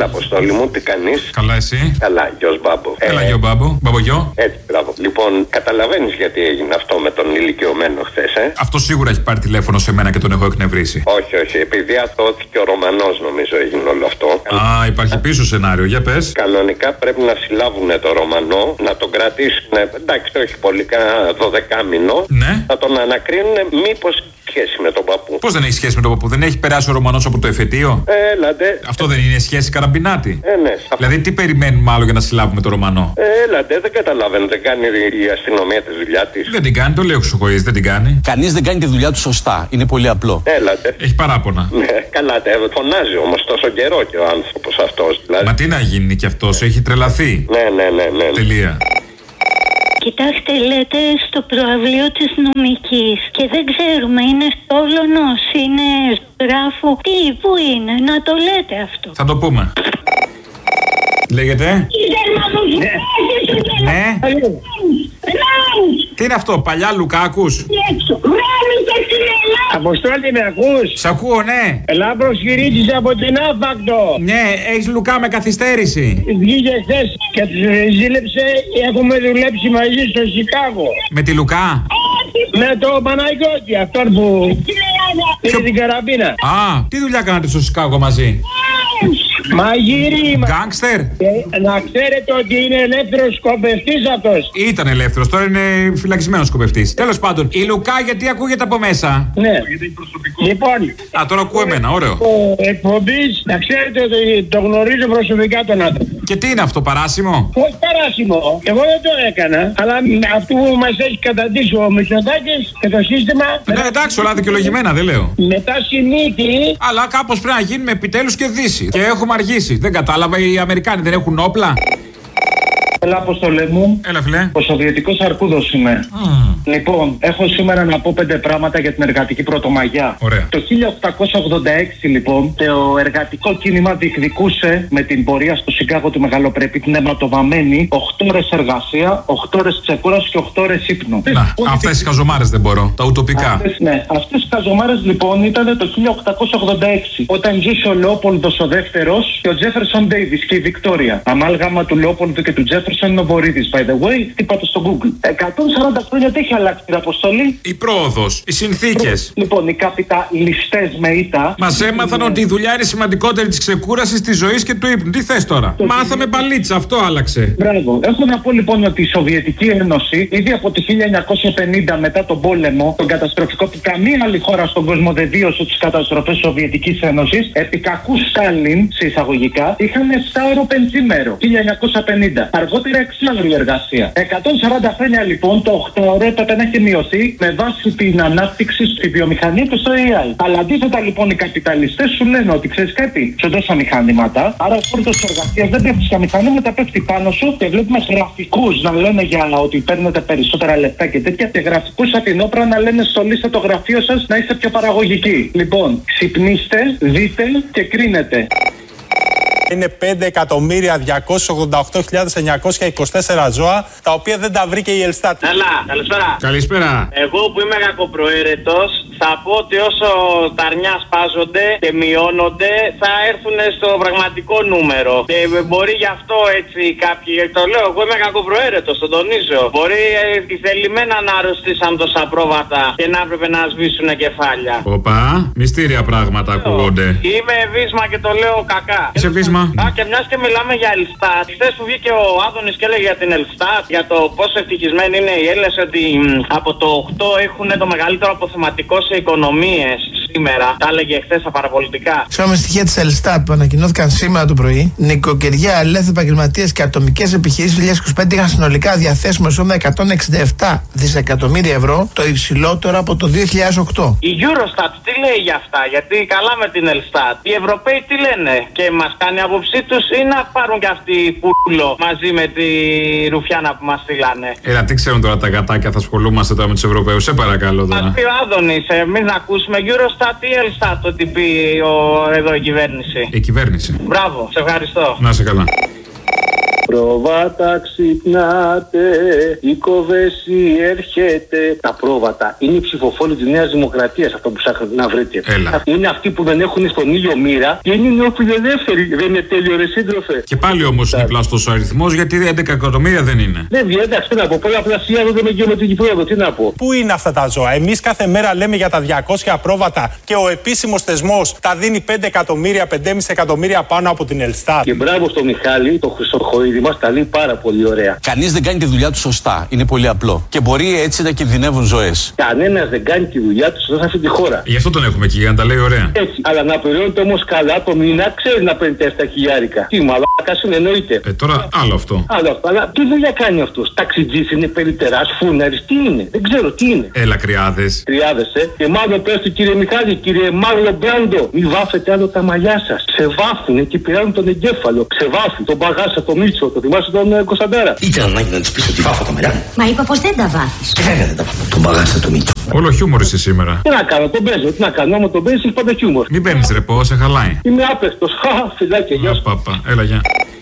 Αποστόλη μου, τι κάνεις? Καλά, εσύ? Καλά, γιος Μπάμπο. Έλα, γιο Μπάμπο. Μπαμπογιό. Έτσι, μπράβο. Λοιπόν, καταλαβαίνεις γιατί έγινε αυτό με τον ηλικιωμένο χθες, Αυτό σίγουρα έχει πάρει τηλέφωνο σε μένα και τον έχω εκνευρίσει. Όχι, επειδή αθώθηκε ο Ρωμανός, νομίζω έγινε όλο αυτό. Α, υπάρχει πίσω σενάριο, για πες. Κανονικά πρέπει να συλλάβουν το Ρωμανό, να τον κρατήσουν. Εντάξει, όχι πολύ, κάνα 12 μήνο. Ναι. Να τον ανακρίνουν μήπως σχέση με τον παππού. Πώς δεν έχει σχέση με τον παππού, δεν έχει περάσει ο Ρωμανός από το εφετείο? Έλατε. Αυτό δεν είναι σχέση καραμπινάτη? Ναι. Δηλαδή, τι περιμένουμε άλλο για να συλλάβουμε τον Ρωμανό? Έλατε, δεν καταλαβαίνω. Δεν κάνει η αστυνομία τη δουλειά τη. Δεν την κάνει, το λέω εξωγοής, δεν την κάνει. Κανείς δεν κάνει τη δουλειά του σωστά. Είναι πολύ απλό. Έλατε. Έχει παράπονα. Ναι, καλά, φωνάζει όμως τόσο καιρό και ο άνθρωπος αυτός. Δηλαδή. Μα τι να γίνει κι αυτός, έχει τρελαθεί. Ναι. Τελεία. Κοιτάξτε, λέτε στο προαυλίο της νομικής και δεν ξέρουμε, είναι Στόλωνος, είναι Γράφου. Πού είναι, να το λέτε αυτό. Θα το πούμε. Λέγεται. Ναι. Τι είναι αυτό, παλιά Λουκάκους? Αποστόλη, με ακούς? Σ' ακούω, ναι. Λάμπρος Κυρίτης από την Άφακτο. Ναι, έχεις Λουκά με καθυστέρηση. Βγήκε χθες και τους ζήλεψε. Έχουμε δουλέψει μαζί στο Σικάγο. Με τη Λουκά? Με το Παναγιώτη, αυτόν που πήρε την καραμπίνα. Α, τι δουλειά κάνατε στο Σικάγο μαζί? Μαγείρι. Γκάνγκστερ. Να ξέρετε ότι είναι ελεύθερος σκοπευτής αυτός. Ήταν ελεύθερος, τώρα είναι φυλακισμένος σκοπευτής. Τέλος πάντων, η Λουκά γιατί ακούγεται από μέσα? Ναι. Λοιπόν. Α, τώρα ακούω εμένα, ωραίο. Ο εκπομπής, να ξέρετε ότι το γνωρίζω προσωπικά τον άνθρωπο. Και τι είναι αυτό, παράσημο? Όχι παράσημο. Εγώ δεν το έκανα. Αλλά αυτό που μας έχει καταντήσει ο Μητσοτάκης και το σύστημα. Ναι, εντάξει, όλα δικαιολογημένα, δεν λέω. Μετά συνήθι. Αλλά κάπως πρέπει να γίνουμε επιτέλους και Δύση. Και έχουμε αργήσει. Δεν κατάλαβα, οι Αμερικάνοι δεν έχουν όπλα. Έλα, Αποστολέ μου. Έλα, φιλέ. Ο Σοβιετικός Αρκούδος είμαι. Λοιπόν, έχω σήμερα να πω 5 πράγματα για την εργατική Πρωτομαγιά. Ωραία. Το 1886, λοιπόν, το εργατικό κίνημα διεκδικούσε με την πορεία στο Σικάγο του Μεγαλοπρεπή την αιματοβαμμένη 8 ώρες εργασία, 8 ώρες ξεκούραση και 8 ώρες ύπνου. Να, αυτές οι χαζομάρες δεν μπορώ. Τα ουτοπικά. Αυτές οι χαζομάρες λοιπόν ήταν το 1886, όταν ζούσε ο Λεόπολδος ο δεύτερος και ο Τζέφερσον Ντέιβις και η Βικτόρια. Αμάλγαμα του Λεόπολδου και του Τζέφερσον είναι ο Βορύδης, by the way. Τι πάτε στο Google. 140 χρόνια τι έχει αλλάξει την αποστολή? Η πρόοδος, οι συνθήκες. Λοιπόν, οι καπιταλιστές με ήττα. Μας έμαθαν ότι η δουλειά είναι σημαντικότερη της ξεκούρασης, της ζωής και του ύπνου. Τι θες τώρα? Μάθαμε παλίτσα, αυτό άλλαξε. Μπράβο. Έχω να πω λοιπόν ότι η Σοβιετική Ένωση, ήδη από το 1950 μετά τον πόλεμο, τον καταστροφικό που καμία άλλη χώρα στον κόσμο δεν βίωσε τις καταστροφές Σοβιετικής Ένωσης, επί κακού Στάλιν, σε εισαγωγικά, είχαν 7ωρο πενθήμερο. 1950. Αργότερα 6ωρο εργασία. 140 χρόνια λοιπόν το 8ωρο έπρεπε να έχει μειωθεί με βάση την ανάπτυξη στη βιομηχανία και στο AI. Αλλά αντίθετα λοιπόν οι καπιταλιστές σου λένε ότι ξέρεις κάτι, σου δώσα μηχανήματα, άρα ο φόρτος εργασίας δεν πέφτει στα μηχανήματα, πέφτει πάνω σου και βλέπουμε γραφικούς να λένε για ότι παίρνετε περισσότερα λεφτά και τέτοια και γραφικούς από την όπρα να λένε στολίστε το γραφείο σας να είστε πιο παραγωγικοί. Λοιπόν, ξυπνήστε, δείτε και κρίνετε. Είναι 5.288.924 ζώα, τα οποία δεν τα βρήκε η Ελστάτ. Καλά, καλησπέρα. Καλησπέρα. Εγώ που είμαι κακοπροαίρετος, θα πω ότι όσο τα αρνιά σπάζονται και μειώνονται, θα έρθουν στο πραγματικό νούμερο. Και μπορεί γι' αυτό έτσι κάποιοι. Το λέω, εγώ είμαι κακοπροαίρετος, το τονίζω. Μπορεί θελημένα να αρρωστήσαν τόσα πρόβατα και να έπρεπε να σβήσουν κεφάλια. Οπα, μυστήρια πράγματα ακούγονται. Είμαι βίσμα και το λέω κακά. Είσαι βίσμα. Και μιας και μιλάμε για Ελστάτ, χθες που βγήκε ο Άδωνης και έλεγε για την Ελστάτ, για το πόσο ευτυχισμένοι είναι οι Έλληνες, ότι από το 8 έχουν το μεγαλύτερο αποθεματικό σε οικονομίες σήμερα. Τα έλεγε χθες στα παραπολιτικά. Ξέρουμε στοιχεία της Ελστάτ που ανακοινώθηκαν σήμερα το πρωί. Νοικοκυριά, ελεύθεροι επαγγελματίες και ατομικές επιχειρήσεις 2025 είχαν συνολικά διαθέσιμο εισόδημα 167 δισεκατομμύρια ευρώ, το υψηλότερο από το 2008. Η Eurostat τι λέει για αυτά, γιατί καλά με την Ελστάτ. Οι Ευρωπαίοι τι λένε και μας κάνει άποψή τους ή να πάρουν και αυτοί πουλο μαζί με τη ρουφιάνα που μας στείλανε? Έλα, τι ξέρουν τώρα τα γατάκια, θα ασχολούμαστε τώρα με τους Ευρωπαίους, σε παρακαλώ τώρα. Μας πει ο Άδωνης, εμείς να ακούσουμε Eurostat ή Ελστάτ ότι πει εδώ η κυβέρνηση. Η κυβέρνηση. Μπράβο, σε ευχαριστώ. Να είσαι καλά. Πρόβατα ξυπνάτε, η κοβέση έρχεται. Τα πρόβατα είναι οι ψηφοφόροι της Νέας Δημοκρατίας, αυτό που ψάχνετε να βρείτε. Έλα. Είναι αυτοί που δεν έχουν στον ήλιο μοίρα και είναι νεοφιλελεύθεροι. Δεν είναι τέλειο, ρε σύντροφε. Και πάλι όμως είναι πλαστός ο αριθμός, γιατί 11 εκατομμύρια δεν είναι. Δεν βγαίνει, εντάξει, τι να πω. Πολλαπλασιάζονται με γεωμετρική πρόοδο, τι να πω. Πού είναι αυτά τα ζώα? Εμείς κάθε μέρα λέμε για τα 200 πρόβατα και ο επίσημος θεσμός τα δίνει 5 εκατομμύρια, 5,5 εκατομμύρια πάνω από την Ελστάτ. Και μπράβο στο Μιχάλη, το Χρυσοχοίδη μας τα λέει πάρα πολύ ωραία. Κανείς δεν κάνει τη δουλειά του σωστά. Είναι πολύ απλό. Και μπορεί έτσι να κινδυνεύουν ζωές. Κανένας δεν κάνει τη δουλειά του σωστά σε αυτή τη χώρα. Γι' αυτό τον έχουμε εκεί, για να τα λέει ωραία. Έτσι. Αλλά να πληρώνεται όμως καλά το μήνα, ξέρει να παίρνει 4 χιλιάρικα. Τι μαλάκας είναι, εννοείται. Τώρα άλλο αυτό. Άλλο αυτό. Αλλά τι δουλειά κάνει αυτός? Ταξιτζής είναι, περιτεράς, φούναρης, τι είναι? Δεν ξέρω τι είναι. Έλα, κρυάδες. Κρυάδες, Και μάλλον πες του κύριε Μιχάλη, κύριε Μάρλο Μπράντο, μη βάφετε άλλο τα μαλλιά σας. Ξεβάφουνε και πειράζουν τον εγκέφαλο. Ξεβάφει τον Παγάσα, τον Μίτσο, το θυμάσαι τον Κωνσταντάρα. Ήταν ανάγκη να της πεις ότι βάφω τα μαλλιά μου. Μα είπα πως δεν τα βάφεις. Βέβαια δεν τα βάφω. Τον Παγάσα, τον Μίτσο. Όλο χιούμορ είσαι σήμερα. Τι να κάνω, τον παίζω, τι να κάνω, άμα τον παίζει, έχει πάντα χιούμορ. Μην παίρνεις ρεπό, σε χαλάει. Είμαι άπευτος. Φιλάκια, γεια σου. Παπα, έλα, γεια.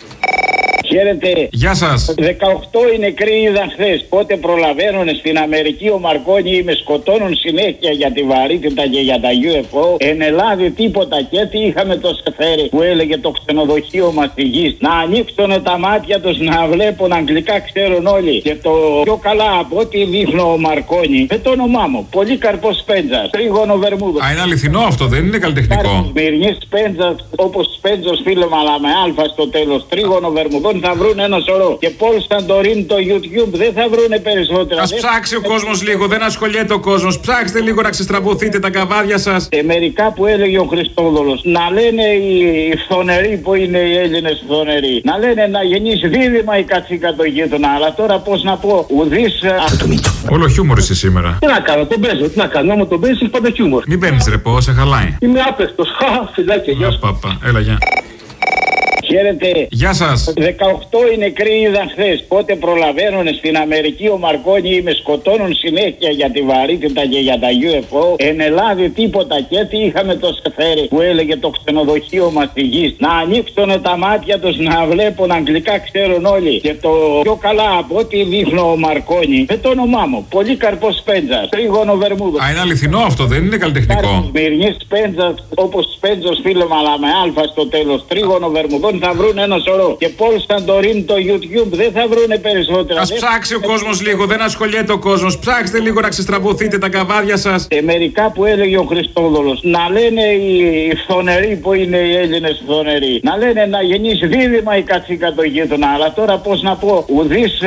Χαίρετε. Γεια σας. 18 οι νεκροί είδαν χθες. Πότε προλαβαίνουν στην Αμερική ο Μαρκόνι με σκοτώνουν συνέχεια για τη βαρύτητα και για τα UFO. Εν Ελλάδη τίποτα. Και τι είχαμε το Σεφέρι που έλεγε το ξενοδοχείο μας στη γη. Να ανοίξουν τα μάτια τους να βλέπουν αγγλικά, ξέρουν όλοι. Και το πιο καλά από ό,τι δείχνω ο Μαρκόνι με το όνομά μου. Πολύκαρπος Σπέντζας. Τρίγωνο Βερμούδο. Α, είναι αληθινό αυτό, δεν είναι καλλιτεχνικό. Σμυρνής Σπέντζας, όπως Σπέντζος φίλε, αλλά με αλφα στο τέλος. Τρίγωνο Βερμούδων θα βρουν ένα σωρό. Και Πολ Σαντορίνη το YouTube δεν θα βρούνε περισσότερα. Ας ψάξει ο κόσμος λίγο, δεν ασχολιέται ο κόσμος. Ψάξτε λίγο να ξεστραβωθείτε τα καβάδια σας. Μερικά που έλεγε ο Χριστόδουλος, να λένε οι φθονεροί που είναι οι Έλληνες φθονεροί, να λένε να γεννήσει δίδυμα η κατσίκα το γείτονα. Αλλά τώρα πώς να πω, ουδής. Όλο χιούμορ είσαι σήμερα. Τι να κάνω, τον παίζω, τι να κάνω, άμα τον παίζει, έχει πάντα χιούμορ. Μην παίρνεις ρεπό, σε χαλάει. Είμαι άπευτος. Φιλάκια, γεια σου. Παπα, έλα, γεια. Χαίρετε. Γεια σας. 18 οι νεκροί είδαν χθες. Πότε προλαβαίνουν στην Αμερική ο Μαρκόνι με σκοτώνουν συνέχεια για τη βαρύτητα και για τα UFO. Εν Ελλάδη τίποτα. Και τι είχαμε το Σεφέρι που έλεγε το ξενοδοχείο μας στη γη. Να ανοίξουν τα μάτια τους να βλέπουν αγγλικά, ξέρουν όλοι. Και το πιο καλά από ό,τι δείχνω ο Μαρκόνι με το όνομά μου. Πολύκαρπος Σπέντζας. Τρίγωνο Βερμούδο. Α, είναι αληθινό αυτό, δεν είναι καλλιτεχνικό. Σμυρνής Σπέντζας, όπως Σπέντζος φίλε, αλλά με αλφα στο τέλος. Τρίγωνο Βερμούδο θα βρουν ένα σωρό. Και Πολ Σαντορίνη το YouTube δεν θα βρούνε περισσότερα. Ας ψάξει ο κόσμος λίγο, δεν ασχολιέται ο κόσμος. Ψάξτε λίγο να ξεστραβωθείτε τα καβάδια σας. Μερικά που έλεγε ο Χριστόδουλος, να λένε οι φθονεροί που είναι οι Έλληνες φθονεροί, να λένε να γεννήσει δίδυμα η κατσίκα το γείτονα. Αλλά τώρα πώς να πω, ουδής.